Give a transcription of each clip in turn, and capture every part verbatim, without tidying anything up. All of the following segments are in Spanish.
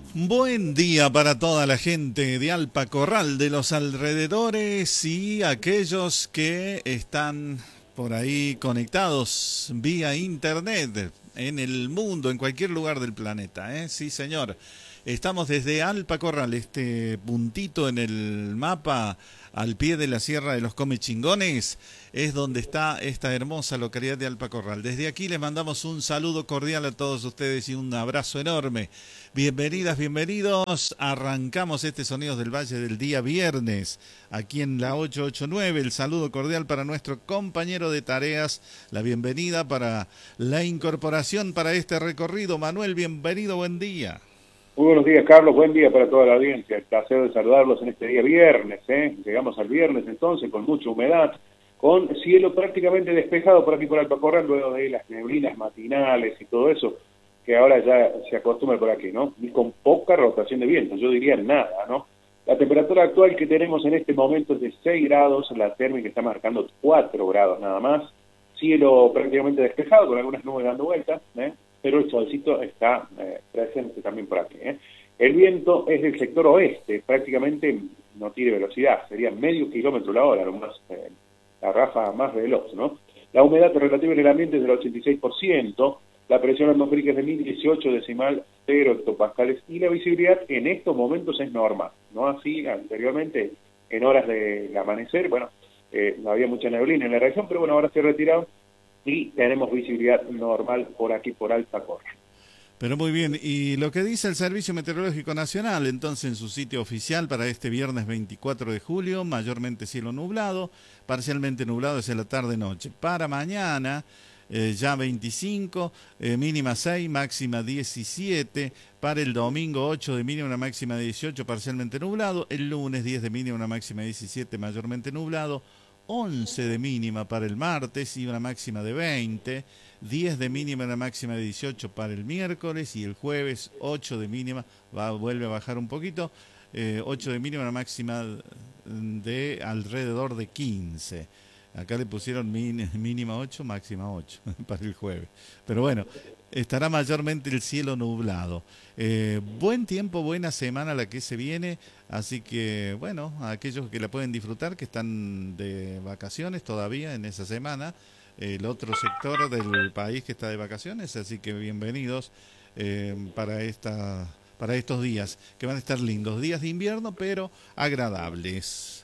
Buen día para toda la gente de Alpa Corral, de los alrededores y aquellos que están por ahí conectados vía internet en el mundo, en cualquier lugar del planeta, ¿eh? Sí, señor. Estamos desde Alpa Corral, este puntito en el mapa al pie de la Sierra de los Comechingones, es donde está esta hermosa localidad de Alpa Corral. Desde aquí les mandamos un saludo cordial a todos ustedes y un abrazo enorme. Bienvenidas, bienvenidos. Arrancamos este Sonidos del Valle del día viernes, aquí en la ochocientos ochenta y nueve. El saludo cordial para nuestro compañero de tareas, la bienvenida para la incorporación para este recorrido. Manuel, bienvenido, buen día. Muy buenos días, Carlos. Buen día para toda la audiencia. El placer de saludarlos en este día viernes. ¿eh? Llegamos al viernes entonces con mucha humedad, con cielo prácticamente despejado por aquí por Alpa Corral, luego de las neblinas matinales y todo eso, que ahora ya se acostumbra por aquí, ¿no? Y con poca rotación de viento, yo diría nada, ¿no? La temperatura actual que tenemos en este momento es de seis grados, la térmica está marcando cuatro grados nada más, cielo prácticamente despejado con algunas nubes dando vueltas, ¿eh? Pero el solcito está eh, presente también por aquí. ¿eh? El viento es del sector oeste, prácticamente no tiene velocidad, sería medio kilómetro la hora, lo más, eh, la ráfaga más veloz, ¿no? La humedad relativa en el ambiente es del ochenta y seis por ciento, la presión atmosférica es de mil dieciocho decimal cero hectopascales y la visibilidad en estos momentos es normal, no así anteriormente en horas del amanecer, bueno, eh, no había mucha neblina en la región, pero bueno, ahora se ha retirado y tenemos visibilidad normal por aquí, por Alpa Corral. Pero muy bien, y lo que dice el Servicio Meteorológico Nacional, entonces en su sitio oficial para este viernes veinticuatro de julio, mayormente cielo nublado, parcialmente nublado hacia la tarde-noche. Para mañana, eh, ya veinticinco, eh, mínima seis, máxima diecisiete, para el domingo ocho de mínima, una máxima de dieciocho, parcialmente nublado, el lunes diez de mínima, una máxima de diecisiete, mayormente nublado, once de mínima para el martes y una máxima de veinte, diez de mínima y una máxima de dieciocho para el miércoles y el jueves ocho de mínima, va, vuelve a bajar un poquito, eh, ocho de mínima, una máxima de alrededor de quince. Acá le pusieron mínima ocho, máxima ocho para el jueves. Pero bueno, estará mayormente el cielo nublado. Eh, buen tiempo, buena semana la que se viene, así que bueno, a aquellos que la pueden disfrutar, que están de vacaciones todavía en esa semana, el otro sector del país que está de vacaciones, así que bienvenidos eh, para esta, para estos días, que van a estar lindos, días de invierno, pero agradables.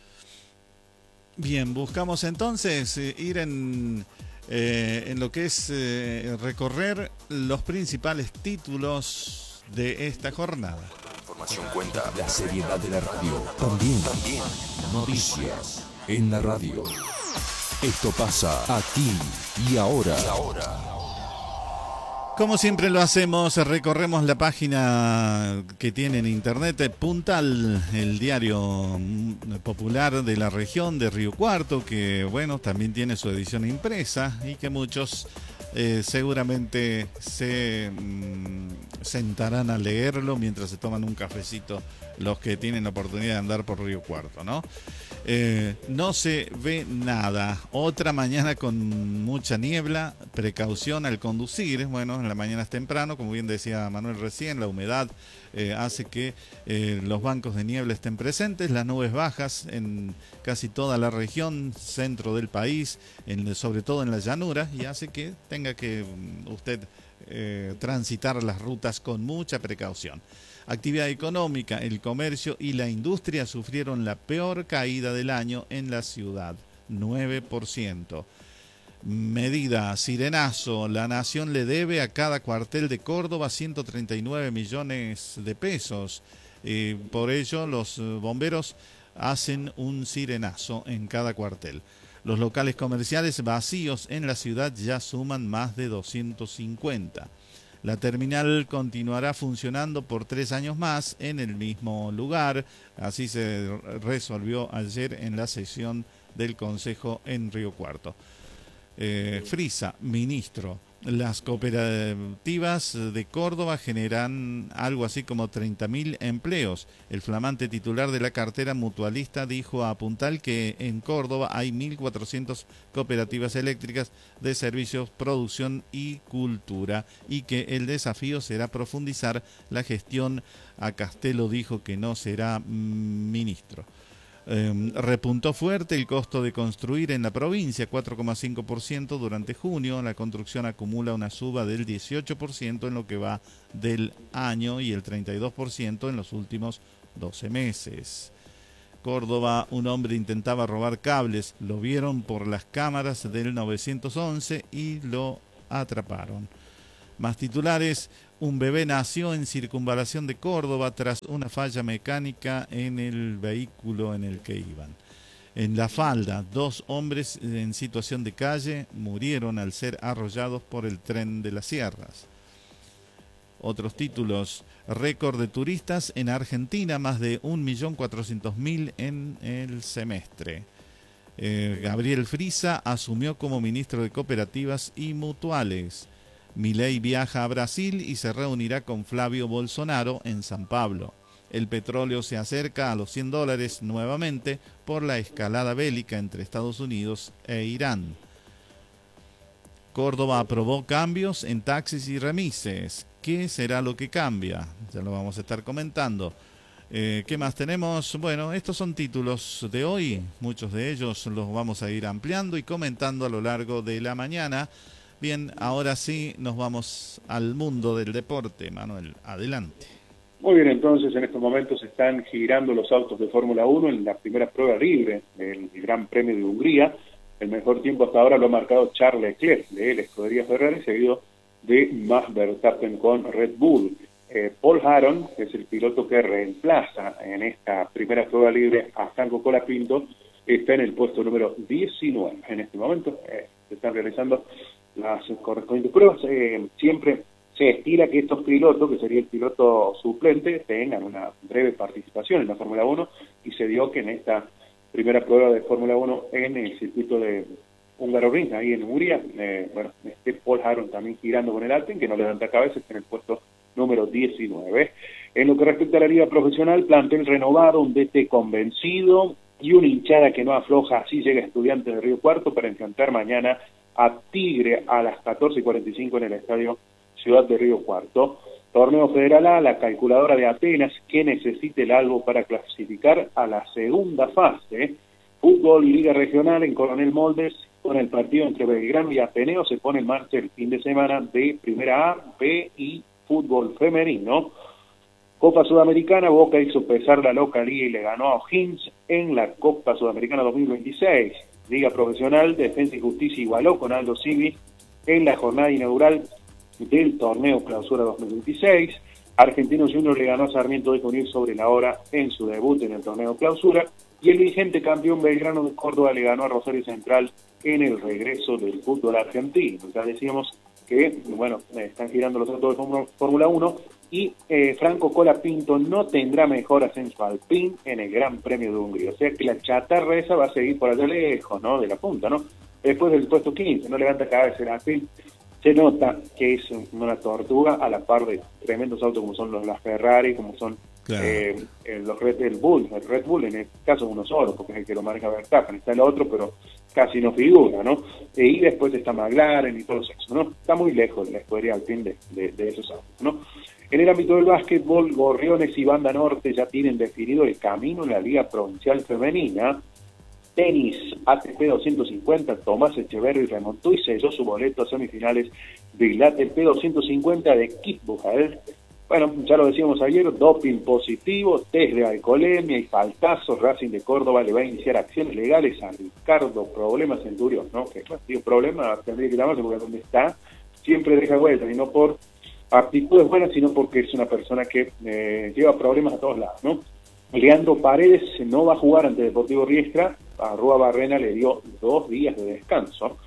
Bien, buscamos entonces eh, ir en, eh, en lo que es eh, recorrer los principales títulos de esta jornada. La información cuenta, la seriedad de la radio. También, también, noticias en la radio. Esto pasa aquí y ahora. Y ahora. Como siempre lo hacemos, recorremos la página que tiene en internet, Puntal, el diario popular de la región de Río Cuarto, que bueno, también tiene su edición impresa y que muchos eh, seguramente se mmm, sentarán a leerlo mientras se toman un cafecito los que tienen la oportunidad de andar por Río Cuarto, ¿no? Eh, no se ve nada. Otra mañana con mucha niebla, precaución al conducir. Bueno, en la mañana es temprano, como bien decía Manuel recién, la humedad eh, hace que eh, los bancos de niebla estén presentes, las nubes bajas en casi toda la región, centro del país, en, sobre todo en la llanura, y hace que tenga que usted eh, transitar las rutas con mucha precaución. Actividad económica, el comercio y la industria sufrieron la peor caída del año en la ciudad, nueve por ciento. Medida, sirenazo, la nación le debe a cada cuartel de Córdoba ciento treinta y nueve millones de pesos. Eh, por ello, los bomberos hacen un sirenazo en cada cuartel. Los locales comerciales vacíos en la ciudad ya suman más de doscientos cincuenta. La terminal continuará funcionando por tres años más en el mismo lugar. Así se resolvió ayer en la sesión del Consejo en Río Cuarto. Eh, Frisa, ministro, Las cooperativas de Córdoba generan algo así como treinta mil empleos. El flamante titular de la cartera mutualista dijo a Puntal que en Córdoba hay mil cuatrocientas cooperativas eléctricas de servicios, producción y cultura y que el desafío será profundizar la gestión. A Castelo dijo que no será ministro. Eh, repuntó fuerte el costo de construir en la provincia, cuatro coma cinco por ciento durante junio. La construcción acumula una suba del dieciocho por ciento en lo que va del año y el treinta y dos por ciento en los últimos doce meses. Córdoba, un hombre intentaba robar cables, lo vieron por las cámaras del nueve once y lo atraparon. Más titulares: un bebé nació en circunvalación de Córdoba tras una falla mecánica en el vehículo en el que iban. En La Falda, dos hombres en situación de calle murieron al ser arrollados por el tren de las sierras. Otros títulos: récord de turistas en Argentina, más de un millón cuatrocientos mil en el semestre. Eh, Gabriel Friza asumió como ministro de Cooperativas y Mutuales. Milei viaja a Brasil y se reunirá con Flavio Bolsonaro en San Pablo. El petróleo se acerca a los cien dólares nuevamente por la escalada bélica entre Estados Unidos e Irán. Córdoba aprobó cambios en taxis y remises. ¿Qué será lo que cambia? Ya lo vamos a estar comentando. Eh, ¿Qué más tenemos? Bueno, estos son títulos de hoy. Muchos de ellos los vamos a ir ampliando y comentando a lo largo de la mañana. Bien, ahora sí nos vamos al mundo del deporte. Manuel, adelante. Muy bien, entonces en estos momentos están girando los autos de Fórmula uno en la primera prueba libre del Gran Premio de Hungría. El mejor tiempo hasta ahora lo ha marcado Charles Leclerc de la escudería Ferrari, seguido de Max Verstappen con Red Bull. Eh, Paul Aron, que es el piloto que reemplaza en esta primera prueba libre a Franco Colapinto, está en el puesto número diecinueve. En este momento eh, se están realizando las correspondientes pruebas. Eh, siempre se estila que estos pilotos, que sería el piloto suplente, tengan una breve participación en la Fórmula uno, y se dio que en esta primera prueba de Fórmula uno en el circuito de Húngaro Ring, ahí en Hungría, eh, bueno, este Paul Aron también girando con el Alpine, que no levanta cabeza, está en el puesto número diecinueve. En lo que respecta a la liga profesional, plantel renovado, un D T convencido y una hinchada que no afloja. Así llega Estudiantes de Río Cuarto para enfrentar mañana a Tigre a las catorce y cuarenta y cinco en el estadio Ciudad de Río Cuarto. Torneo Federal A, la calculadora de Atenas, que necesite el algo para clasificar a la segunda fase. Fútbol y Liga Regional en Coronel Moldes, con el partido entre Belgrano y Ateneo, se pone en marcha el fin de semana de Primera A, B y Fútbol Femenino. Copa Sudamericana, Boca hizo pesar la localía y le ganó a O'Higgins en la Copa Sudamericana dos mil veintiséis. Liga Profesional, Defensa y Justicia igualó con Aldo Civi en la jornada inaugural del torneo Clausura dos mil veintiséis. Argentinos Juniors le ganó a Sarmiento de Junín sobre la hora en su debut en el torneo Clausura, y el vigente campeón Belgrano de Córdoba le ganó a Rosario Central en el regreso del fútbol argentino. Ya decíamos que, bueno, están girando los autos de Fórmula uno, y eh, Franco Colapinto no tendrá mejor ascenso alpín en el Gran Premio de Hungría. O sea que la chatarra esa va a seguir por allá lejos, ¿no? De la punta, ¿no? Después del puesto quince, no levanta cabeza el alpín. Se nota que es una tortuga a la par de tremendos autos como son los las Ferrari, como son claro. eh, los Red Bull. El Red Bull en este caso es uno solo, porque es el que lo marca Verstappen. Está el otro, pero casi no figura, ¿no? E, y después está McLaren y todo eso, ¿no? Está muy lejos la escudería alpín de, de, de esos autos, ¿no? En el ámbito del básquetbol, Gorriones y Banda Norte ya tienen definido el camino en la Liga Provincial Femenina. Tenis, A T P doscientos cincuenta, Tomás Echeverri remontó y selló su boleto a semifinales del A T P doscientos cincuenta de Kitzbühel. Bueno, ya lo decíamos ayer, doping positivo, test de alcoholemia y faltazos. Racing de Córdoba le va a iniciar acciones legales a Ricardo Problemas Centurión, ¿no? Que claro, digo, problema tendría que llamarse porque donde está siempre deja vueltas, y no por aptitudes buenas, sino porque es una persona que eh, lleva problemas a todos lados, ¿no? Leandro Paredes no va a jugar ante Deportivo Riestra. A Rúa Barrena le dio dos días de descanso.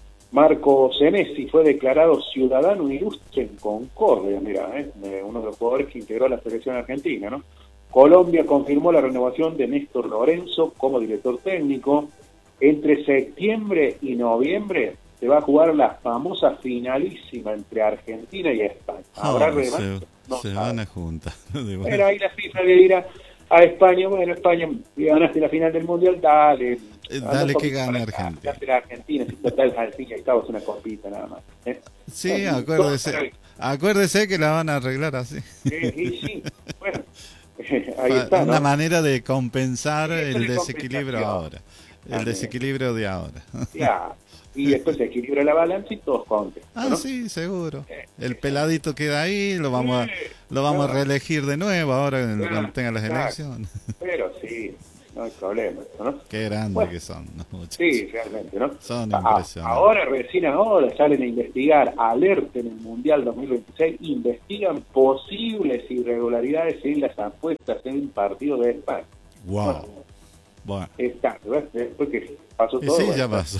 Marco Senesi fue declarado ciudadano ilustre en Concordia, mira, ¿eh? uno de los jugadores que integró la selección argentina, ¿no? Colombia confirmó la renovación de Néstor Lorenzo como director técnico. Entre septiembre y noviembre se va a jugar la famosa finalísima entre Argentina y España. ¿Habrá Oh, revancha? se No se sabe. van a juntar. de Pero vuelta. ahí la FIFA le dirá a España, bueno, España, ganaste la final del Mundial, dale. Eh, anda dale un que poquito gane para acá, Argentina. date la Argentina, si total al fin y al cabo es una copita nada más. ¿eh? Sí, Bueno, acuérdese. Acuérdese que la van a arreglar así. Eh, y sí, bueno, ahí Fa- está, Una ¿no? manera de compensar Sí, eso el de desequilibrio compensación. ahora. El También. desequilibrio de ahora. Ya, y después se equilibra la balanza y todos contentos, Ah, ¿no? sí, seguro. Eh, El peladito queda ahí, lo vamos a, eh, lo vamos a claro. reelegir de nuevo ahora Claro, cuando tengan las claro. elecciones. Pero sí, no hay problema, ¿no? Qué grandes Bueno, que son, ¿no, muchachos? Sí, realmente, ¿no? Son A- impresionantes. ahora, recién ahora, salen a investigar, alerten en el Mundial dos mil veintiséis, investigan posibles irregularidades en las apuestas en el partido de España. Wow. Bueno, Está, ¿ves? Después que pasó y todo. sí, bueno, ya pasó.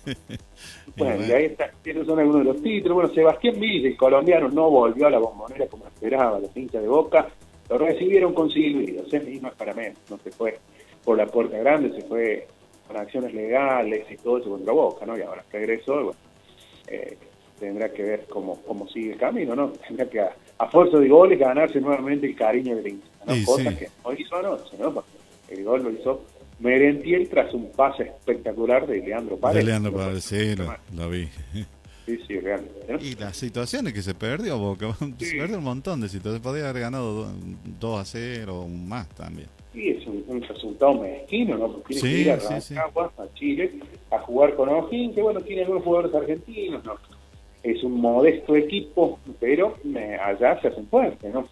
Y Bueno, y bueno, ahí está, esos son algunos de los títulos. Bueno, Sebastián Villa, el colombiano, no volvió a la Bombonera como esperaba, los hinchas de Boca lo recibieron con silbidos, ¿eh? Y no es para menos, no se fue por la puerta grande, se fue con acciones legales y todo eso contra Boca, ¿no? Y ahora regresó, y bueno, eh, tendrá que ver cómo, cómo sigue el camino, ¿no? Tendrá que, a, a fuerza de goles, ganarse nuevamente el cariño del hincha, ¿no? Y Cosa sí. que no hizo anoche, ¿no? Porque el gol lo hizo Merentiel tras un pase espectacular de Leandro de Paredes. Leandro Paredes, sí, lo, lo vi. Sí, sí, realmente, ¿no? Y las situaciones que se perdió, Boca, se Sí. perdió un montón de situaciones. Podría haber ganado dos a cero o más también. Sí, es un, un resultado mezquino, ¿no? Porque tiene Sí, que ir a sí, sí. Rancagua, a Chile, a jugar con O'Higgins, que bueno, tiene algunos jugadores argentinos, ¿no? Es un modesto equipo, pero eh, allá se hacen fuertes, ¿no?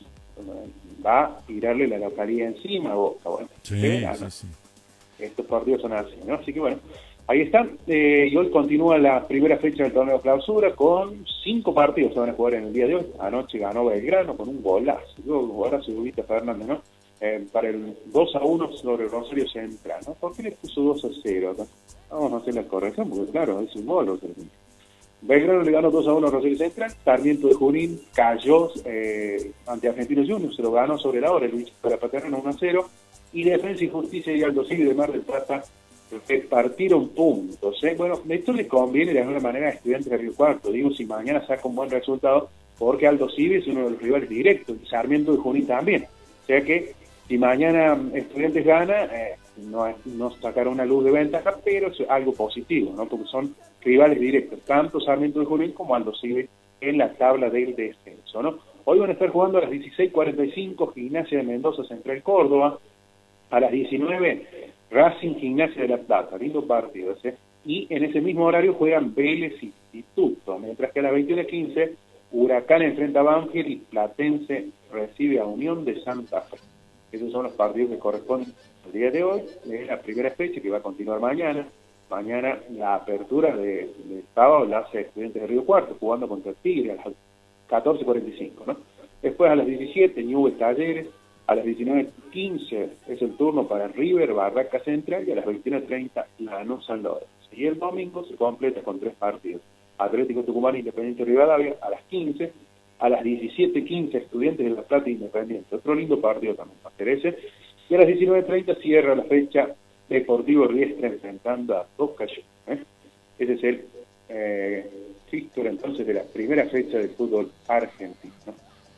Va a tirarle la localidad encima a Boca, bueno. Sí, Pero, sí, ¿no? sí. Estos partidos son así, ¿no? Así que bueno, ahí están. Eh, y hoy continúa la primera fecha del torneo de clausura con cinco partidos que van a jugar en el día de hoy. Anoche ganó Belgrano con un golazo, un golazo de Ubita Fernández, ¿no? Eh, para el dos a uno sobre Rosario Central, ¿no? ¿Por qué le puso dos a cero acá? Vamos a hacer la corrección, porque claro, es un gol. Rosario Central. Belgrano le ganó dos a uno a Rosario Central, Sarmiento de Junín cayó eh, ante Argentinos Juniors, se lo ganó sobre la hora, Luis para Paterno uno a cero, y Defensa y Justicia y Aldo Civi de Mar del Plata eh, partieron puntos. ¿eh? Bueno, esto le conviene de alguna manera a Estudiantes de Río Cuarto, digo, si mañana saca un buen resultado, porque Aldo Civi es uno de los rivales directos, y Sarmiento de Junín también. O sea que si mañana Estudiantes gana, eh, no, no sacará una luz de ventaja, pero es algo positivo, ¿no? Porque son rivales directos, tanto Sarmiento de Junín como Aldo Civi en la tabla del descenso, ¿no? Hoy van a estar jugando a las dieciséis cuarenta y cinco Gimnasia de Mendoza Central Córdoba, a las diecinueve Racing Gimnasia de La Plata, lindo partido ese, y en ese mismo horario juegan Vélez Instituto, mientras que a las veintiuna quince Huracán enfrenta a Banfield y Platense recibe a Unión de Santa Fe. Esos son los partidos que corresponden al día de hoy, de la primera fecha que va a continuar mañana. Mañana la apertura de, de sábado la hace Estudiantes de Río Cuarto, jugando contra el Tigre a las catorce cuarenta y cinco, ¿no? Después a las diecisiete, Newell's Talleres, a las diecinueve quince es el turno para River, Barraca Central, y a las veintiuno treinta, Lanús San Lorenzo. Y el domingo se completa con tres partidos. Atlético Tucumán, Independiente Rivadavia, a las quince, a las diecisiete quince, Estudiantes de La Plata, Independiente. Otro lindo partido también va a ser ese. Y a las diecinueve treinta cierra la fecha Deportivo Riestra enfrentando a Boca Juniors. ¿eh? Ese es el eh, fixture entonces de la primera fecha del fútbol argentino, ¿no?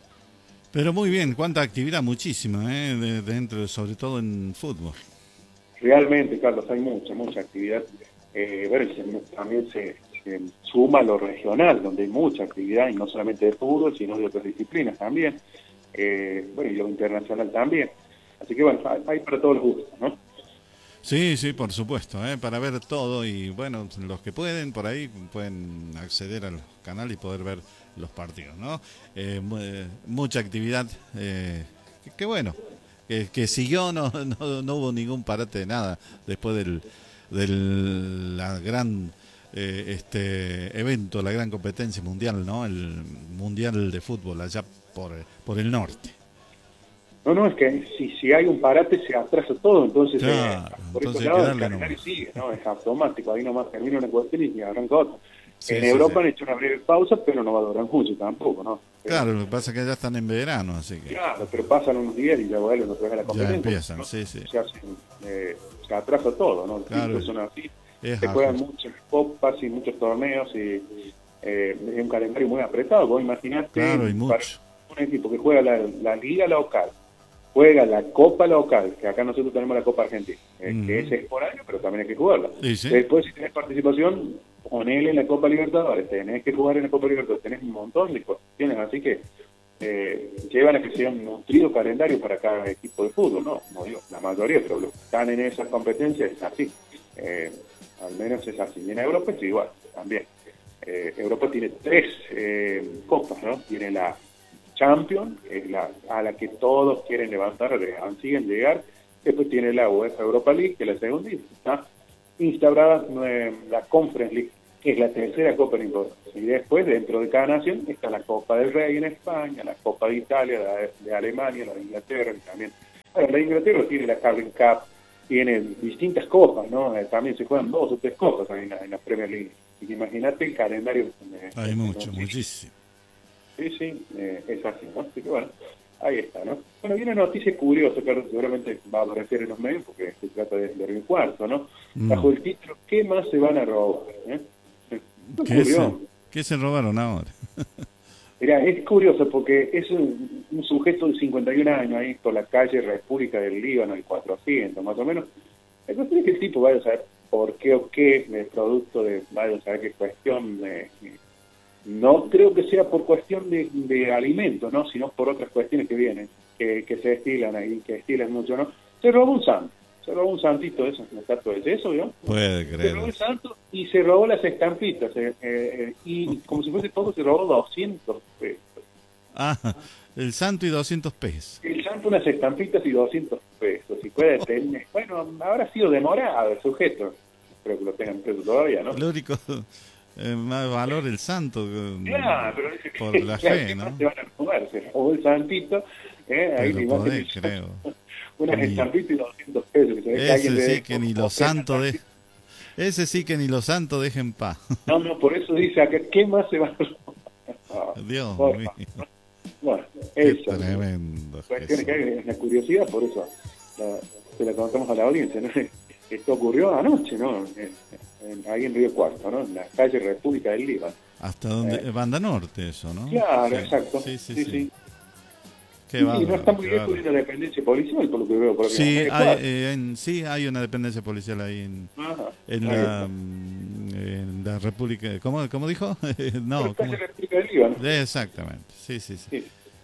Pero muy bien, cuánta actividad, muchísima, ¿eh? de, dentro, sobre todo en fútbol. Realmente, Carlos, hay mucha, mucha actividad. Eh, bueno, y se- también se, se suma lo regional, donde hay mucha actividad, y no solamente de fútbol, sino de otras disciplinas también. Eh, bueno, y lo internacional también. Así que bueno, hay, hay para todos los gustos, ¿no? Sí, sí, por supuesto, ¿eh? para ver todo y bueno, los que pueden por ahí pueden acceder al canal y poder ver los partidos, ¿no? Eh, mu- eh, mucha actividad, eh, que, que bueno, que, que siguió, no, no, no hubo ningún parate de nada después del, del la gran eh, este evento, la gran competencia mundial, ¿no? El mundial de fútbol allá por, por el norte. No, no, es que si, si hay un parate se atrasa todo, entonces Claro, eh, por entonces eso hay que lado el darle calendario nomás. sigue, ¿no? Es automático, ahí nomás termina una cuestión y arranca otra. Sí, en sí, Europa sí. han hecho una breve pausa, pero no va a durar mucho tampoco, ¿no? Pero, Claro, lo que pasa es que ya están en verano, así que claro, pero pasan unos días y ya vuelven otra vez a la ya competencia. empiezan, ¿no? sí, sí. Se, hacen, eh, se atrasa todo, ¿no? Los Claro. tiempos son así. Es se juegan ajuste. muchas copas y muchos torneos y eh, es un calendario muy apretado. Vos imaginate Claro, y para mucho. un equipo que juega la, la liga local, juega la copa local, que acá nosotros tenemos la Copa Argentina, eh, Ujú. que es esporádica, pero también hay que jugarla. Y sí. Después, si tenés participación, ponele en la Copa Libertadores, tenés que jugar en la Copa Libertadores, tenés un montón de cuestiones, así que eh, llevan a que sea un nutrido calendario para cada equipo de fútbol, ¿no? No digo, la mayoría, pero los que están en esas competencias es así. Eh, al menos es así. Y en Europa es igual, también. Eh, Europa tiene tres eh, copas, ¿no? Tiene la Champions, que es la a la que todos quieren levantar, le consiguen llegar. Después tiene la UEFA Europa League, que es la segunda, y está instaurada eh, la Conference League, que es la tercera copa en importancia. Y después, dentro de cada nación, está la Copa del Rey en España, la Copa de Italia, la de, de Alemania, la de Inglaterra, y también. Bueno, la de Inglaterra tiene la Carling Cup, tiene distintas copas, ¿no? Eh, también se juegan dos o tres copas ahí en la, en la Premier League. Y imagínate el calendario. Eh, Hay mucho, ¿no? muchísimo. Sí, sí, eh, es así, ¿no? Así que bueno, ahí está, ¿no? Bueno, viene una noticia curiosa, que seguramente va a aparecer en los medios, porque se trata de, de Río Cuarto, ¿no? Mm. Bajo el título, ¿qué más se van a robar? ¿Eh? Es ¿Qué se, curioso. ¿Qué se robaron ahora? Mirá, es curioso porque es un, un sujeto de cincuenta y un años ahí por la calle República del Líbano, el cuatrocientos, más o menos. La cuestión es que el tipo vaya a saber por qué o qué, de producto de, vaya a saber qué cuestión, de, no creo que sea por cuestión de, de alimentos, ¿no? Sino por otras cuestiones que vienen, que, que se destilan ahí, que destilan mucho, ¿no? Se robó un santo, se robó un santito de esos, una estatua de eso, ¿no? Puede Se creer. robó el santo y se robó las estampitas, eh, eh, y como si fuese poco, se robó doscientos pesos. Ah, el santo y doscientos pesos. El santo, unas estampitas y doscientos pesos. Y puede tener, bueno, habrá sido demorado el sujeto. Creo que lo tengan preso todavía, ¿no? Lo único, eh, más valor el santo. eh, Claro, pero dice que por la claro, fe, que ¿no? se van a comer, se robó el santito, eh, ahí Pero le iban a podés, decir, creo. unas Ni- estampitas y doscientos pesos. Que se ve que alguien Ese le- sí que ni los santos de... Ese sí que ni los santos dejen paz. No, no, por eso dice acá, ¿qué más se va a robar? Ah, Dios porfa, mío. ¿no? Bueno, Qué eso. tremendo. Cuestiones que Jesús. hay, es una curiosidad, por eso la, se la contamos a la audiencia, ¿no? Esto ocurrió anoche, ¿no? En, en- ahí en Río Cuarto, ¿no? En la calle República del Líbano. Hasta donde... Eh. Banda Norte eso, ¿no? Claro, Sí. exacto. Sí, sí, sí. sí. sí. Qué Sí, bárbaro, no está muy qué bien bárbaro. con la dependencia policial, por lo que veo. Por Sí, aquí. hay, eh, en- sí, hay una dependencia policial ahí en, Ajá, en, ahí la, está. mm, en la República... ¿Cómo, cómo dijo? no, Por ¿cómo? calle República del Líbano. Exactamente, sí, sí, sí. Sí,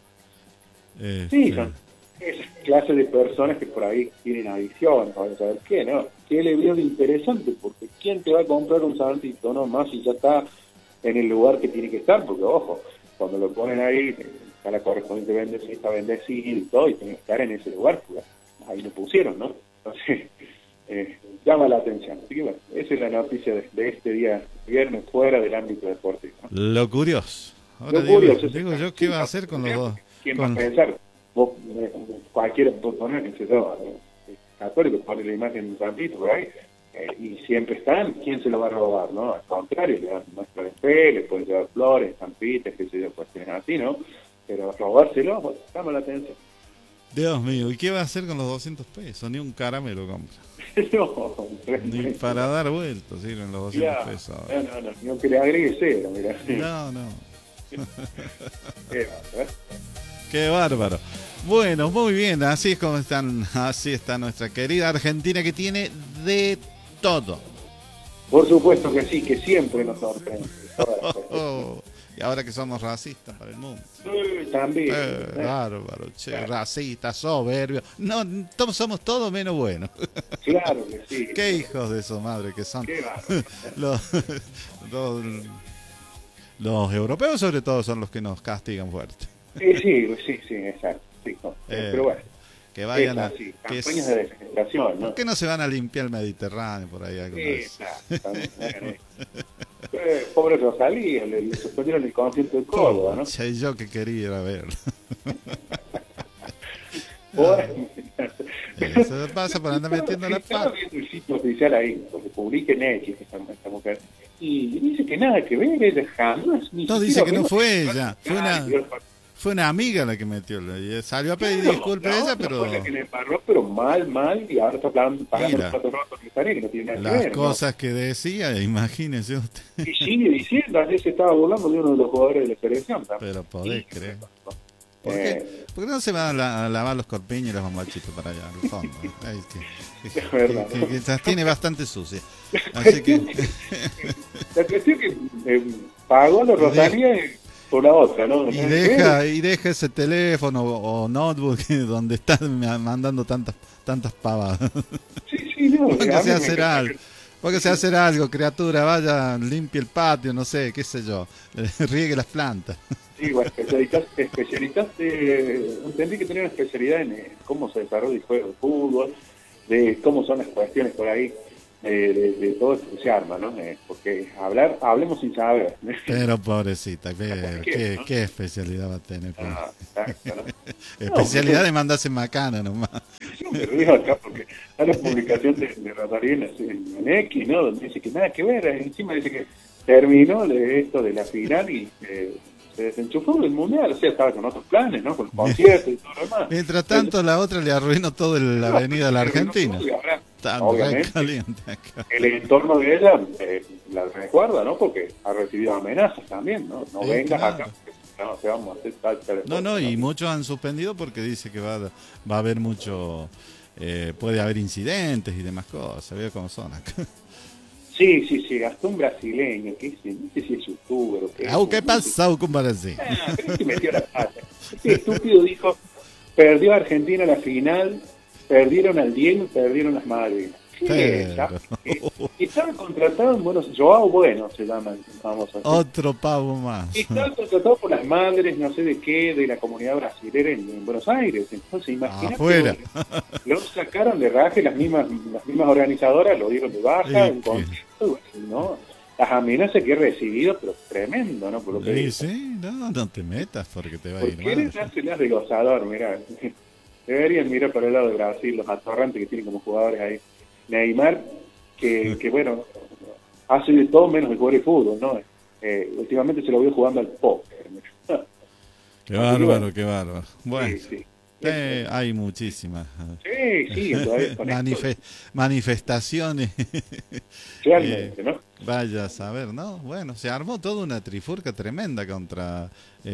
Este, sí, son esa clase de personas que por ahí tienen adicciones, a saber qué, ¿no? ¿Qué le veo de interesante? Porque ¿quién te va a comprar un santito, no? Más si ya está en el lugar que tiene que estar, porque ojo, cuando lo ponen ahí, está la correspondiente bendecida, está bendecida y todo, y tiene que estar en ese lugar, pues ahí lo pusieron, ¿no? Entonces, eh, llama la atención. Así que bueno, esa es la noticia de, de este día viernes fuera del ámbito deportivo, ¿no? Lo curioso. Ahora Lo digo, curioso, digo sí. yo, ¿qué va a hacer con los dos? ¿Quién va a Con- pensar? Vos, eh, cualquiera puede poner, que se yo, eh, católico, pone la imagen de un santito por ahí, eh, y siempre están, ¿quién se lo va a robar, no? Al contrario, le dan muestra de fe, le pueden llevar flores, estampitas, qué sé yo, cuestiones así, ¿no? Pero robárselo, bueno, llama la atención. Dios mío, ¿y qué va a hacer con los doscientos pesos? Ni un caramelo compra. No, Ni para dar vueltas sirven los doscientos ya, pesos. no, no, no, ni aunque le agregue cero, mirá. No, no. Eh, ¿eh? Qué bárbaro. Bueno, muy bien, así es como están, así está nuestra querida Argentina, que tiene de todo. Por supuesto que sí, que siempre nos sorprende. Todas las cuestiones. Oh, y ahora que somos racistas para el mundo. Eh, También. Eh, ¿eh? bárbaro, che, racistas, soberbios. No, todos somos todos menos buenos. Claro que sí. Qué hijos de su madre que son. Qué va. Los, los, los europeos sobre todo son los que nos castigan fuerte. Sí, sí, sí, sí, exacto. Sí, no, Eh, pero bueno, Que vayan es a... así, que campañas es- de desesperación, ¿no? ¿Por qué no se van a limpiar el Mediterráneo por ahí alguna vez? Exactamente. Eh, pobre Rosalía, le, le suspendieron el concierto de Córdoba, ¿no? Che, yo que quería ir a ver. Bueno, Eso pasa por andar metiendo la Estaba pata. viendo el sitio oficial ahí, porque publica en X esta, esta mujer, y dice que nada que ver, ella jamás. Ni No, siquiera dice que no vio- fue ella, fue una- Ay, Dios, fue una amiga la que metió, y salió a pedir Claro, disculpas no, ella, pero pero fue la que le embarró, pero mal, mal, y ahora está pagando, pagando Mira, los platos rotos que están ahí, que no tiene nada las que ver, cosas ¿no? que decía, imagínese usted. Y sigue diciendo, ayer se estaba burlando de uno de los jugadores de la selección también. Pero podés Sí, creer. ¿no? ¿Por Eh, qué? ¿Por qué no se van a, la- a lavar los corpiños y los bombachitos para allá, al fondo? Ay, que, que, Es verdad, que- ¿no? que las tiene bastante sucia. Así que, La cuestión es que eh, pagó los Rosalías por la otra, ¿no? y deja, y deja ese teléfono o notebook donde está mandando tantas, tantas pavadas. Sí, sí, no. Póngase a a mí me hacer encanta algo. que- Póngase a hacer algo, criatura, vaya, limpie el patio, no sé, qué sé yo, riegue las plantas. Sí, bueno, especialistas, especialistas eh, entendí que tenían especialidad en eh, cómo se desarrolla el juego de fútbol, de cómo son las cuestiones por ahí, eh, de, de todo esto que se arma, ¿no? Eh, porque hablar, hablemos sin saber. Pero pobrecita, ¿qué, ¿Por qué, qué, no? qué especialidad va a tener? pobre? Ah, exacto, ¿no? Especialidad No, de mandarse macana nomás. Yo me río acá porque hay la publicación de, de Ratarina en, en X, ¿no? Donde dice que nada que ver, encima dice que terminó de esto de la final y eh, se desenchufó del mundial, o sea, estaba con otros planes, ¿no? Con el concierto y todo lo demás. Mientras tanto, la otra le arruinó todo el- la avenida a la Argentina. Y ahora, Está re obviamente, caliente acá. el entorno de ella eh, la resguarda, ¿no? Porque ha recibido amenazas también, ¿no? No Sí, vengas claro. acá, porque no, te vamos a hacer tal, tal No, no, cosa, y muchos han suspendido porque dice que va, va a haber mucho, eh, puede haber incidentes y demás cosas. Veo cómo son acá. Sí, sí, sí, hasta un brasileño, que dice, no sé si es youtuber o qué. Au, ¿qué no sé. pasó con Brasil? Ah, pero este metió la pata. Este estúpido dijo, perdió Argentina la final, perdieron al Diego y perdieron las Malvinas. ¿Qué? Pero- ¿Sabes qué? Y estaba contratado en Buenos Joao Bueno, se llama, vamos a decir. Otro pavo más. Y estaba contratado por las madres, no sé de qué, de la comunidad brasilera en, en Buenos Aires. Entonces, imagínate, Afuera. lo sacaron de raje, las mismas las mismas organizadoras lo dieron de baja, Sí, un concierto, ¿no? Las amenazas que he recibido, pero tremendo, ¿no? Por lo que Sí, sí, no, no te metas porque te va a ¿Por ir qué les mal. hacen las de gozador? Mirá, deberían mirar para el lado de Brasil, los atorrantes que tienen como jugadores ahí. Neymar, que, que bueno, hace de todo menos de jugar el fútbol, ¿no? Eh, últimamente se lo veo jugando al póker. Qué bárbaro, qué bárbaro. Bueno, Sí, sí. eh, hay muchísimas Sí, sí, todavía con esto, Manife- manifestaciones. realmente, ¿no? Vaya a saber, ¿no? Bueno, se armó toda una trifurca tremenda contra,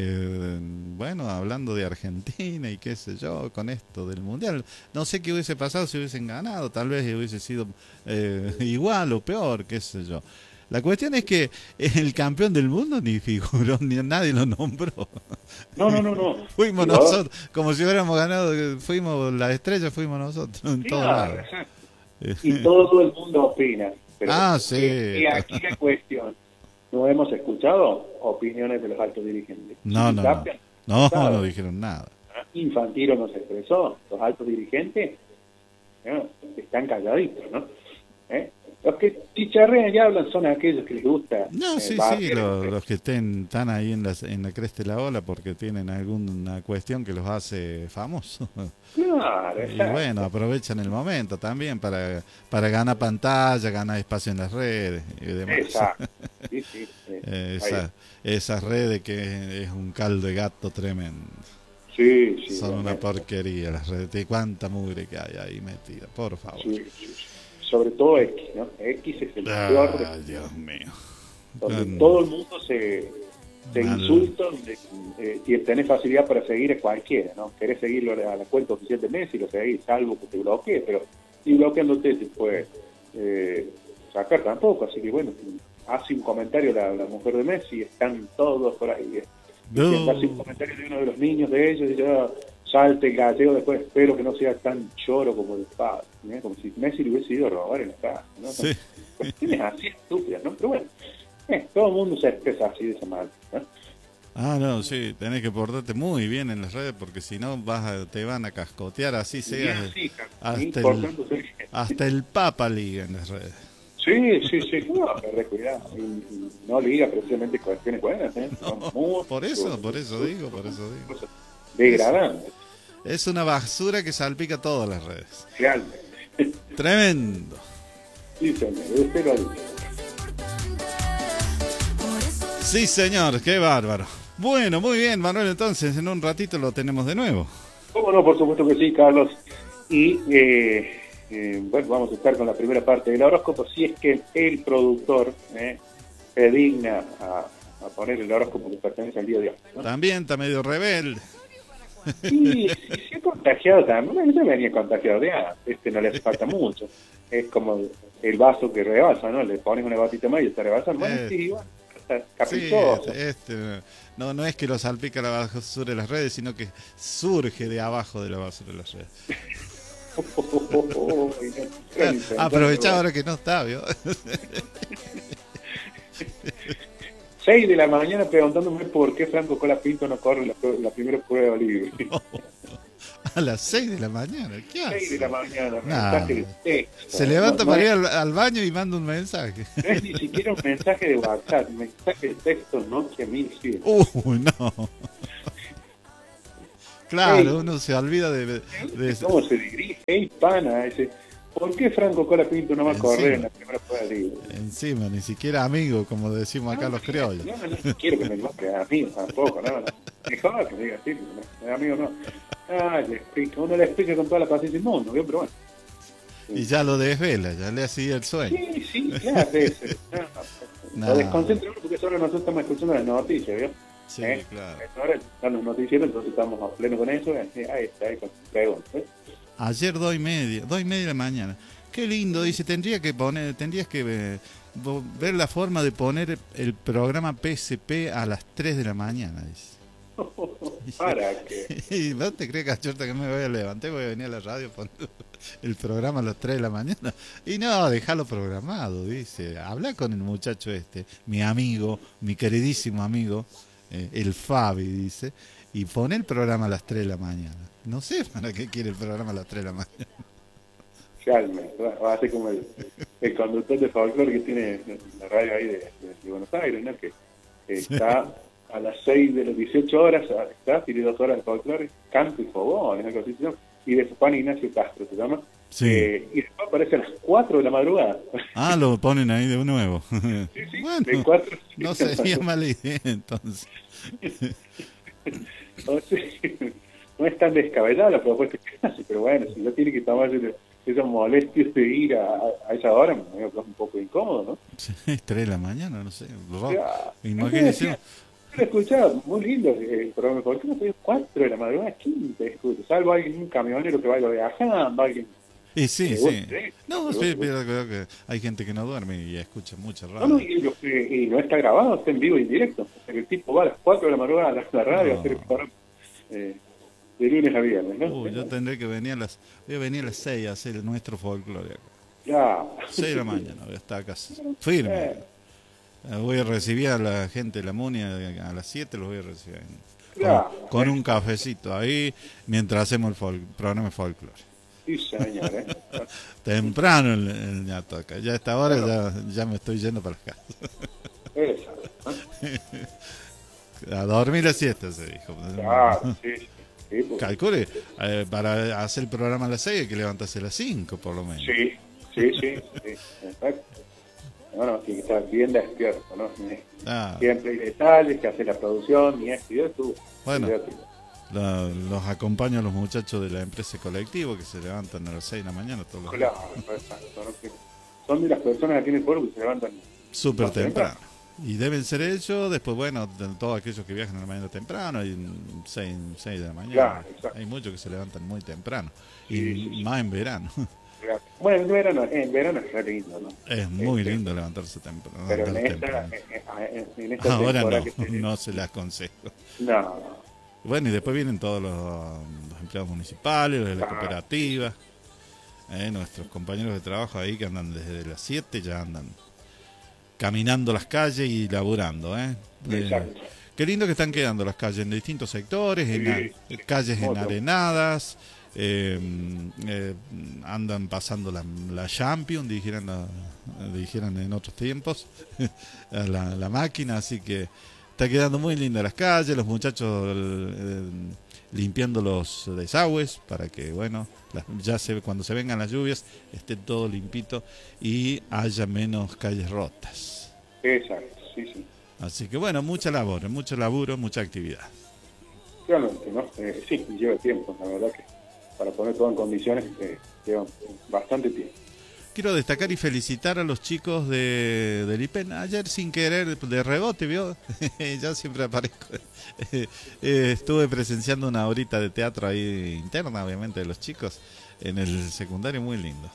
eh, bueno, hablando de Argentina y qué sé yo, con esto del Mundial. No sé qué hubiese pasado si hubiesen ganado, tal vez hubiese sido eh, igual o peor, qué sé yo. La cuestión es que el campeón del mundo ni figuró, ni nadie lo nombró. No, no, no, no. Fuimos Y nosotros, como si hubiéramos ganado, fuimos la estrella, fuimos nosotros en todos claro, lados. exacto. Y todo el mundo opina. Pero Ah, sí. Y aquí la cuestión, ¿no hemos escuchado opiniones de los altos dirigentes? No, no, no, Tapia, no, claro. no dijeron nada. Infantino nos expresó, los altos dirigentes ¿no? están calladitos, ¿no? ¿Eh? Los que chicharrean y hablan son aquellos que les gusta. No, eh, sí, sí, barrer, lo- eh, los que estén, están ahí en la, en la cresta de la ola porque tienen alguna cuestión que los hace famosos. Claro, Y exacto. bueno, aprovechan el momento también para, para ganar pantalla, ganar espacio en las redes y demás. Exacto. Sí, sí, sí. Eh, Ahí. Esa, esas redes que es un caldo de gato tremendo. Sí, sí, Son una realmente. porquería las redes. Y cuánta mugre que hay ahí metida, por favor. Sí, sí, sí. Sobre todo X, ¿no? X es el peor de Ay, Dios mío. donde Mm. todo el mundo se, se Mal. insulta, donde eh, y tenés facilidad para seguir a cualquiera, ¿no? Querés seguirlo a la cuenta oficial de Messi, lo seguís, salvo que te bloquee, pero si bloqueándote te puede eh, sacar tampoco, así que bueno, hace un comentario la, la mujer de Messi, están todos por ahí. eh. No. Y hace un comentario de uno de los niños de ellos, y dice, ah, salte el gallego, después espero que no sea tan choro como el padre, ¿eh? Como si Messi le hubiese ido a robar en la casa, ¿no? Sí. Cuestiones así estúpidas, ¿no? Pero bueno, eh, todo el mundo se expresa así de esa manera, ¿no? Ah, no, sí, tenés que portarte muy bien en las redes porque si no vas a- te van a cascotear así Y seas así, hasta el, portándose- hasta el Papa liga en las redes. Sí, sí, sí, no, pero cuidado, y, y no liga precisamente cuestiones buenas, ¿eh? Son mucho- Por eso, por eso digo, por eso digo. cosas degradantes, Es una basura que salpica todas las redes. realmente. Tremendo. Sí, señor, usted lo dice. Sí, señor, qué bárbaro. Bueno, muy bien, Manuel, entonces en un ratito lo tenemos de nuevo. ¿Cómo no? Por supuesto que sí, Carlos. Y eh, eh, bueno, vamos a estar con la primera parte del horóscopo, si es que el productor eh, se digna a, a poner el horóscopo que pertenece al día de hoy, ¿no? También está medio rebelde. Sí, sí, se ha contagiado también, ya venía contagiado de antes, este no le hace falta mucho. Es como el vaso que rebasa, ¿no? Le pones una gotita más y está rebasando. Bueno, Eh, sí, bueno, está Sí, caprichoso. este, este, no, no es que lo salpica la basura de las redes, sino que surge de abajo de la basura de las redes. Oh, oh, oh, oh, y no- no- no- Aprovecha ahora que no está, ¿vio? seis de la mañana preguntándome por qué Franco Colapinto no corre la, la primera prueba libre. A las seis de la mañana, ¿qué hace? seis de la mañana, Nah, mensaje de texto. se levanta No, para no ir es, al, al baño y manda un mensaje. no es ni siquiera un mensaje de WhatsApp, mensaje de texto Nokia mil cien. Uy, no. Claro, Ey. uno se olvida de... de- de- ¿Cómo se dirige? ¡Ey, pana! Ese, ¿por qué Franco Colapinto no va a Encima. correr en la primera prueba libre? Encima, ni siquiera amigo, como decimos acá los criollos. No, no quiero que me lo que amigo tampoco, no, no. Mejor que me diga así, no, amigo no. Ah, le explica, uno le explica con toda la paciencia del mundo, ¿vio? Pero bueno. Y ya lo desvela, ya le hacía el sueño. Sí, sí, claro, ese. No, no, No. Lo desconcentra uno porque solo nosotros estamos escuchando las noticias, ¿vio? Sí, ¿Eh? claro. Ahora están los noticieros, entonces estamos a pleno con eso. eh, Ahí está, ahí con preguntas. ¿eh? Ayer dos y media, dos y media de la mañana. Qué lindo, dice, tendría que poner, tendrías que eh, vo- ver la forma de poner el programa P S P a las tres de la mañana, dice. Para que. ¿Y vos te crees, cachorta, que me voy a levantar? Voy a venir a la radio poner el programa a las tres de la mañana. Y no, déjalo programado, dice. Habla con el muchacho este, mi amigo, mi queridísimo amigo, eh, el Fabi, dice, y pone el programa a las tres de la mañana. No sé para qué quiere el programa a las tres de la mañana. Calme, va a ser como el, el conductor de folclore que tiene la radio ahí de, de, de Buenos Aires, ¿no? Que está a las seis de las dieciocho horas, está, tiene dos horas de folclore, canto y fogón, esa cosita, y de Juan Ignacio Castro se llama. Sí. Eh, y después aparece a las cuatro de la madrugada. Ah, lo ponen ahí de nuevo. Sí, sí, Bueno, de cuatro. no sería mala idea entonces. Entonces, no es tan descabellada la propuesta que hace, pero bueno, si no tiene que tomarse esa molestia de ir a, a esa hora, me veo que es un poco incómodo, ¿no? Sí, tres de la mañana, no sé. rock. Ya, Imagínense. yo lo escuchaba, muy lindo el programa, ¿por qué no soy cuatro de la madrugada? ¿Quién te escucha? Salvo alguien, un camionero que vaya viajando, alguien. Y sí, Eh, sí. vos, sí. No, Vos, sí, vos. pero creo que hay gente que no duerme y escucha mucha radio. No, no, y, lo- y- y no está grabado, está en vivo y en directo. O sea, que el tipo va a las cuatro de la madrugada a la, la radio No. a hacer el programa eh, de lunes a viernes, ¿no? Uy, yo tendré que venir a las, voy a venir a las seis a hacer nuestro folclore. Ya. seis de la mañana, voy a estar acá firme. Eh. Eh, Voy a recibir a la gente de la MUNI a a las siete, los voy a recibir. en- Ya. Con, con un cafecito ahí mientras hacemos el fol- programa de folclore. Sí, señor, ¿eh? Temprano el, el ñato acá. Ya a esta hora ya, ya me estoy yendo para acá. Esa. A dormir la siesta, se dijo. Claro, sí, sí. Sí, pues, Calcule, eh, para hacer el programa a las seis hay que levantarse a las cinco por lo menos. sí, sí, sí, sí, exacto. Bueno, tiene que estar bien despierto, ¿no? Ah, Siempre hay detalles que hace la producción y esto y esto. Bueno. Olvídate. la- los acompaño a los muchachos de la empresa colectivo que se levantan a las seis de la mañana todos los días. Claro, exacto, ¿no? Que son de las personas aquí en el pueblo que se levantan Súper más temprano. Y deben ser ellos, después, bueno, de todos aquellos que viajan a la mañana temprano, hay seis, seis de la mañana. Claro, exacto. Hay muchos que se levantan muy temprano. Y Sí, sí, sí. más en verano. Claro. Bueno, en verano, en verano es re lindo, ¿no? Es muy Este, lindo levantarse temprano. Pero en levantarse esta, temprano. en, en- en esta Ahora temporada no, que se- no se les aconsejo. No, no. Bueno, y después vienen todos los, los empleados municipales, los de la Ah. cooperativa, eh, nuestros compañeros de trabajo ahí que andan desde las siete, ya andan caminando las calles y laburando. ¿eh? Eh, Exacto. qué lindo que están quedando las calles en distintos sectores, en Sí, a- sí. calles Otro. enarenadas, eh, eh, andan pasando la, la Champion, dijeran, la- dijeran en otros tiempos, la, la máquina, así que está quedando muy linda las calles, los muchachos eh, limpiando los desagües para que, bueno, las- ya se, cuando se vengan las lluvias esté todo limpito y haya menos calles rotas. Exacto, sí, sí. Así que bueno, mucha labor, mucho laburo, mucha actividad. Realmente, ¿no? Eh, sí, lleva tiempo, la verdad que para poner todo en condiciones eh, lleva bastante tiempo. Quiero destacar y felicitar a los chicos de, del I P E N. Ayer sin querer, de rebote, ¿vio? Yo siempre aparezco. Eh, estuve presenciando una horita de teatro ahí interna, obviamente, de los chicos en el secundario, muy lindo.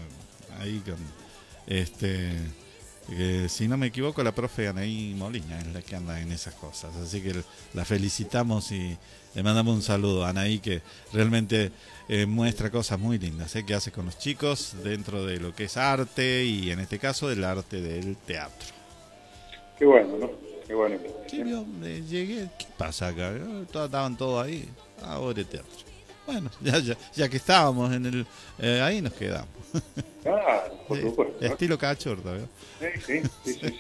Ahí con, este, eh, si no me equivoco, la profe Anaí Molina es la que anda en esas cosas. Así que la felicitamos y le mandamos un saludo a Anaí, que realmente eh, muestra cosas muy lindas, ¿eh? Que hace con los chicos dentro de lo que es arte y en este caso del arte del teatro. Qué bueno, ¿no? Qué bueno. Sí, yo eh, llegué, ¿qué pasa acá? Todos, estaban todos ahí, ahora el teatro. Bueno, ya, ya, ya que estábamos en el eh, ahí nos quedamos. Ah, por supuesto. ¿No? Estilo cachorro, ¿no? Sí, sí, sí, sí,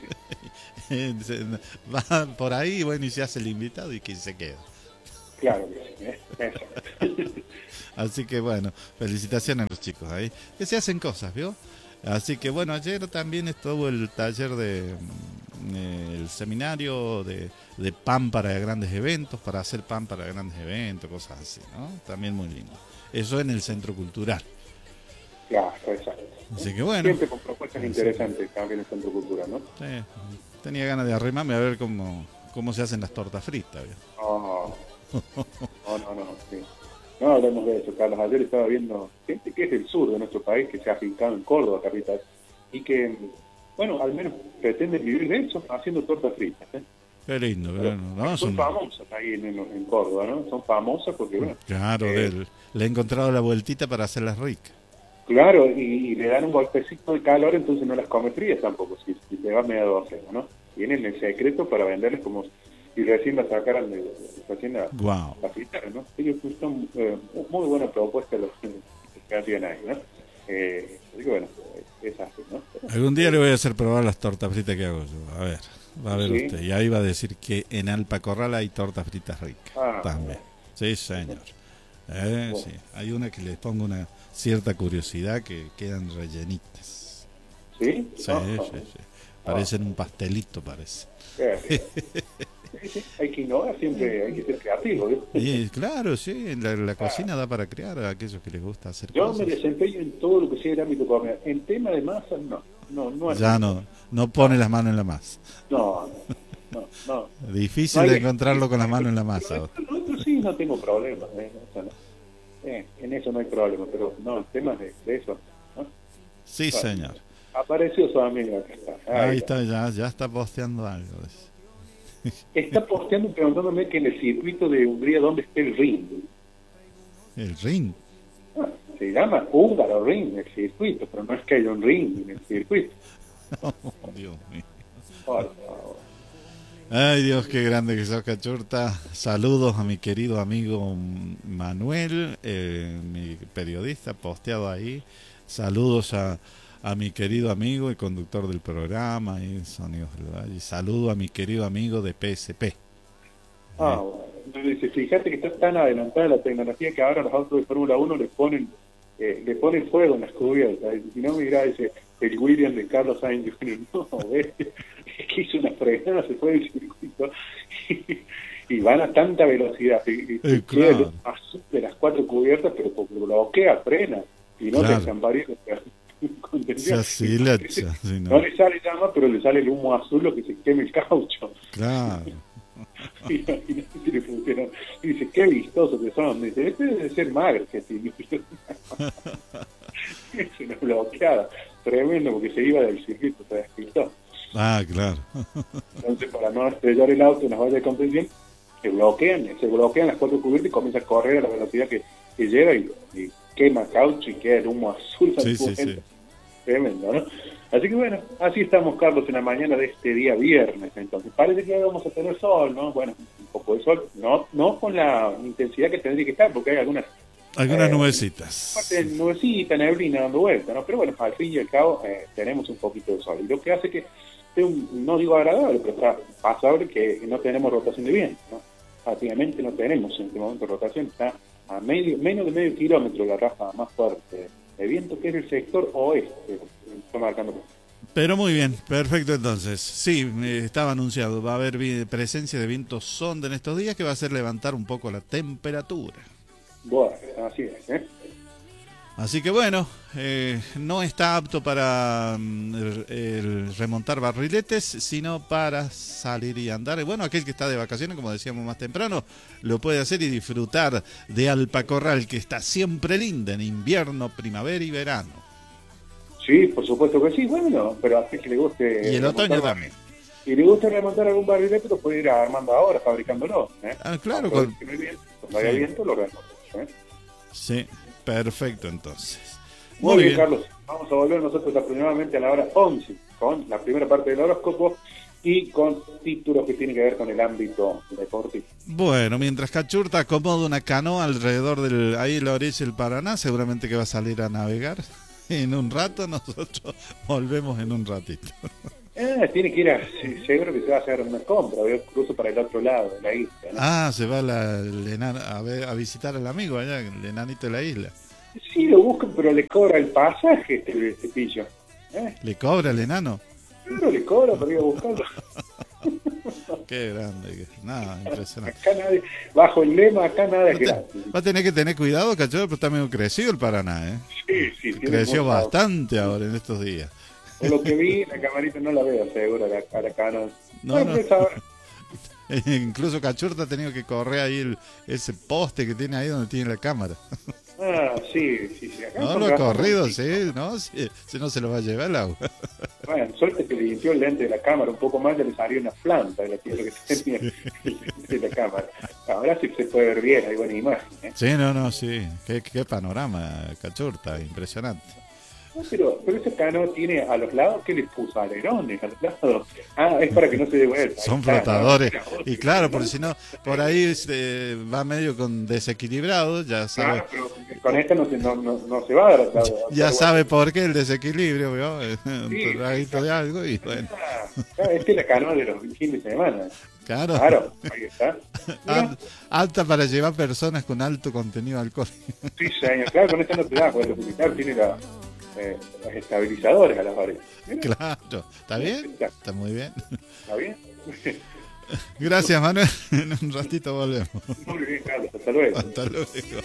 sí. Va por ahí, bueno, y se hace el invitado y que se queda. Claro que sí, ¿eh? Eso. Así que bueno, felicitaciones a los chicos ahí, que se hacen cosas, ¿vio? Así que bueno, ayer también estuvo el taller de eh, el seminario de, de pan para grandes eventos, para hacer pan para grandes eventos, cosas así, ¿no? También muy lindo. Eso en el Centro Cultural. Claro, exacto. Así que bueno. Siempre con propuestas interesantes también en el Centro Cultural, ¿no? Sí, tenía ganas de arrimarme a ver cómo, cómo se hacen las tortas fritas, ¿vio? Oh. No, no, no, sí. No hablemos de eso, Carlos. Ayer estaba viendo gente que es del sur de nuestro país, que se ha afincado en Córdoba, capital, y que, bueno, al menos pretenden vivir de eso, haciendo tortas fritas, ¿eh? Qué lindo, pero, ¿no? Son, son famosas ahí en, en, en Córdoba, ¿no? Son famosas porque, bueno... Claro, eh, del, le he encontrado la vueltita para hacerlas ricas. Claro, y, y le dan un golpecito de calor, entonces no las come frías tampoco, si, si te va media docena, ¿no? Tienen el secreto para venderles como... y recién la sacaran de, de recién la, wow. la fritaron, ¿no? Ellos son eh, muy buena propuesta los que hacían ahí, ¿no? Eh, así que bueno, es así, ¿no? Algún día le voy a hacer probar las tortas fritas que hago yo, a ver, va a ver ¿sí? Usted, y ahí va a decir que en Alpacorral hay tortas fritas ricas, ah, también, sí señor, eh, bueno. Sí. Hay una que les pongo una cierta curiosidad que quedan rellenitas. ¿Sí? Sí, ah, sí, sí, parecen ah. un pastelito, parece. Sí, sí, hay que innovar, siempre hay que ser creativo, ¿eh? Y, claro, sí, la, la cocina ah. da para crear a aquellos que les gusta hacer yo cosas. Yo me desempeño en todo lo que sea el ámbito comercial. En tema de masa, no. no, no ya no, no pone las manos en la masa. No, no, no. no. Difícil no hay, de encontrarlo con las manos en la masa. Pero, pero sí, no tengo problemas, ¿eh? O sea, no. eh, en eso no hay problema, pero no, en temas de, de eso, ¿no? Sí, bueno, señor. Apareció su amigo acá está. Ahí, Ahí está, ya, ya está posteando algo. Está posteando y preguntándome que en el circuito de Hungría, ¿dónde está el ring? ¿El ring? Ah, se llama Húngaro Ring, el circuito, pero no es que haya un ring en el circuito. Oh, Dios mío. Por favor. Ay, Dios, qué grande que sos, Cachurta. Saludos a mi querido amigo Manuel, eh, mi periodista, posteado ahí. Saludos a... a mi querido amigo y conductor del programa y Sonidos del Valle. Saludo a mi querido amigo de P S P. Ah, bueno. Entonces, fíjate que está tan adelantada la tecnología que ahora los autos de Fórmula uno le ponen eh, le ponen fuego en las cubiertas. Si no, mirá, ese, el William de Carlos Sainz junior No, ¿ves? Es que hizo una frenada, se fue del circuito y, y van a tanta velocidad. Y, y eh, claro. de las cuatro cubiertas, pero porque bloquea, frena y no claro. te desamparía. Se asilacha, sí, no. no le sale llama, pero le sale el humo azul, lo que se queme el caucho. Claro. y, y, y, le funcionó. Y dice, qué vistoso que son. Dice, este debe ser marketing. Es una bloqueada tremendo porque se iba del circuito, se despistó. Ah, claro. Entonces, para no estrellar el auto en las vallas de contención, se bloquean, se bloquean las cuatro cubiertas y comienza a correr a la velocidad que, que llega y, y quema caucho y queda el humo azul. Sí, sí, sí. Tremendo, ¿no? Así que bueno, así estamos, Carlos, en la mañana de este día viernes. Entonces, parece que vamos a tener sol, ¿no? Bueno, un poco de sol, no no con la intensidad que tendría que estar, porque hay algunas... Algunas eh, nubecitas. Nubecita, neblina dando vuelta, ¿no? Pero bueno, al fin y al cabo eh, tenemos un poquito de sol. Y lo que hace que sea un, no digo agradable, pero está pasable que no tenemos rotación de viento, ¿no? Prácticamente no tenemos en este momento rotación, está a medio menos de medio kilómetro la ráfaga más fuerte de viento, que es el sector oeste, está marcando. Pero muy bien, perfecto entonces. Sí, eh, estaba anunciado, va a haber vi- presencia de viento sonda en estos días que va a hacer levantar un poco la temperatura. Bueno, así es, ¿eh? Así que bueno, eh, no está apto para mm, el- el remontar barriletes, sino para salir y andar. Y bueno, aquel que está de vacaciones, como decíamos más temprano, lo puede hacer y disfrutar de Alpacorral, que está siempre linda en invierno, primavera y verano. Sí, por supuesto que sí, bueno, pero a que le guste... Y el otoño remontar- también. Y le gusta remontar algún barrilete, lo puede ir armando ahora, fabricándolo, ¿eh? Ah, claro, Cuando con- no hay viento, cuando haya Sí. viento, lo remonta, ¿eh? Sí, perfecto entonces. Muy, bien, Carlos. Vamos a volver nosotros aproximadamente a la hora once con la primera parte del horóscopo y con títulos que tienen que ver con el ámbito deportivo. Bueno, mientras Cachurta acomoda una canoa alrededor del ahí en la orilla del Paraná, seguramente que va a salir a navegar. En un rato nosotros volvemos en un ratito. Eh, tiene que ir a, sí, seguro que se va a hacer una compra, veo incluso para el otro lado de la isla, ¿no? Ah, se va la, el enano a, ver, a visitar al amigo allá, el enanito de la isla. Sí, lo buscan, pero le cobra el pasaje este, este pillo. ¿Eh? ¿Le cobra el enano? Claro, le cobra para ir a buscarlo. Qué grande, nada, impresionante. Acá nadie, bajo el lema, acá nada es gratis. Va a tener que tener cuidado, Cachorro, pero está medio crecido el Paraná, ¿eh? Sí, sí, tiene Creció mucha- bastante ahora en estos días. Por lo que vi, la camarita no la veo seguro, la, a la cano. No, Bueno, no. pues ahora- Incluso Cachurta ha tenido que correr ahí el, ese poste que tiene ahí donde tiene la cámara. Ah, sí, sí, sí. Acá No, son lo ha gastos corrido, muy- sí, no, si, si no se lo va a llevar el agua. Bueno, suerte que le limpió el lente de la cámara un poco más, ya le salió una planta de la tierra que tenía el lente de la cámara. Ahora sí se puede ver bien, hay buena imagen, ¿eh? Sí, no, no, sí. Qué, qué panorama, Cachurta, impresionante. No, pero, pero ese cano tiene a los lados, ¿qué les puso? Alerones a los lados. Ah, es para que no se dé vuelta. Son Ahí está, ¿no? flotadores. Mira vos, Y claro, ¿no? porque si no, por ahí se va medio con desequilibrado, ya sabe. Claro, pero con esta no se, no, no, no se va a dar. a- a- Ya a- sabe por qué el desequilibrio, ¿vio? Un Sí, traguito de algo y bueno. Ah, claro, esta es la canoa de los fines de semana. Claro. Claro, ahí está. Mira, Al- Alta para llevar personas con alto contenido alcohólico. sí, señor. Claro, con esta no te da, porque el militar tiene la, eh, los estabilizadores a las orejas. Mira, Claro. ¿Está bien? Está muy bien. ¿está bien? Gracias, Manuel. En un ratito volvemos. Muy bien, Carlos. Hasta luego. Hasta luego.